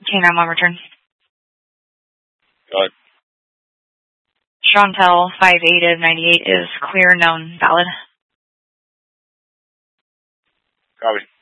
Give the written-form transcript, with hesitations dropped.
K9 on return. Go ahead. Chantel 58 of 98 is clear, known, valid. Copy.